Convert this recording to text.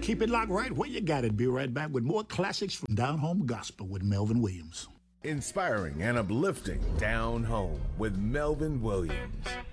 Keep it locked right where you got it. Be right back with more classics from Down Home Gospel with Melvin Williams. Inspiring and uplifting Down Home with Melvin Williams.